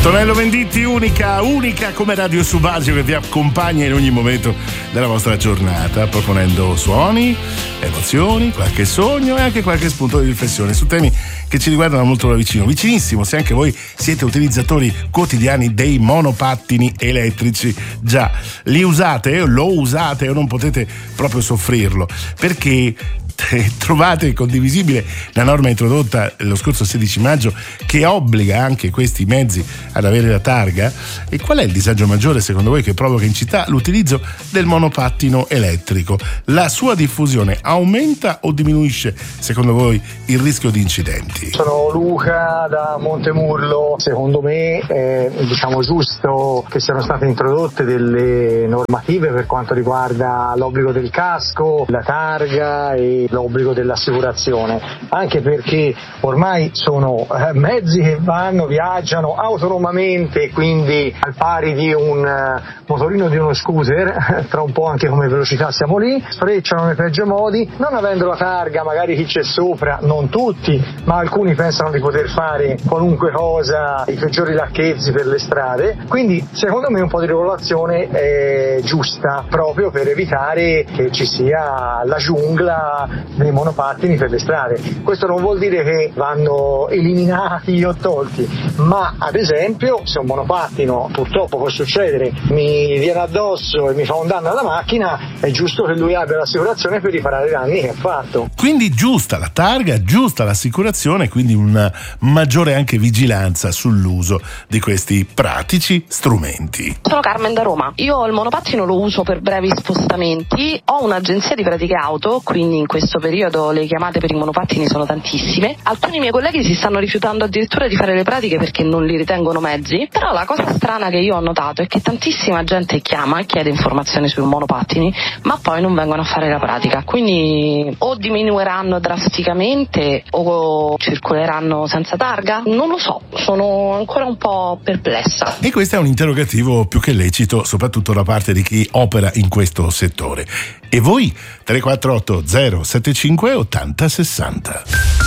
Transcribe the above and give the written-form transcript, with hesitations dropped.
Antonello Venditti, unica come Radio Subasio, che vi accompagna in ogni momento della vostra giornata, proponendo suoni, emozioni, qualche sogno e anche qualche spunto di riflessione su temi che ci riguardano molto da vicino, vicinissimo, se anche voi siete utilizzatori quotidiani dei monopattini elettrici. Già, li usate o lo usate o non potete proprio soffrirlo, perché trovate condivisibile la norma introdotta lo scorso 16 maggio che obbliga anche questi mezzi ad avere la targa? E qual è il disagio maggiore secondo voi che provoca in città l'utilizzo del monopattino elettrico? La sua diffusione aumenta o diminuisce secondo voi il rischio di incidenti? Sono Luca da Montemurlo. Secondo me è giusto che siano state introdotte delle normative per quanto riguarda l'obbligo del casco, la targa e l'obbligo dell'assicurazione, anche perché ormai sono mezzi che viaggiano autonomamente, quindi al pari di un motorino di uno scooter, tra un po' anche come velocità siamo lì, sfrecciano nei peggio modi, non avendo la targa, magari chi c'è sopra, non tutti, ma alcuni pensano di poter fare qualunque cosa, i peggiori lacchezzi per le strade, quindi secondo me un po' di regolazione è giusta, proprio per evitare che ci sia la giungla dei monopattini per le strade. Questo non vuol dire che vanno eliminati o tolti, ma ad esempio se un monopattino, purtroppo può succedere, mi viene addosso e mi fa un danno alla macchina, è giusto che lui abbia l'assicurazione per riparare i danni che ha fatto. Quindi giusta la targa, giusta l'assicurazione, quindi una maggiore anche vigilanza sull'uso di questi pratici strumenti. Sono Carmen da Roma. Io il monopattino lo uso per brevi spostamenti, ho un'agenzia di pratiche auto, quindi in questo periodo le chiamate per i monopattini sono tantissime. Alcuni miei colleghi si stanno rifiutando addirittura di fare le pratiche perché non li ritengono mezzi, però la cosa strana che io ho notato è che tantissima gente chiama e chiede informazioni sui monopattini, ma poi non vengono a fare la pratica, quindi o diminuiranno drasticamente o circoleranno senza targa, non lo so, sono ancora un po' perplessa. E questo è un interrogativo più che lecito, soprattutto da parte di chi opera in questo settore. E voi? 348 075 80 60.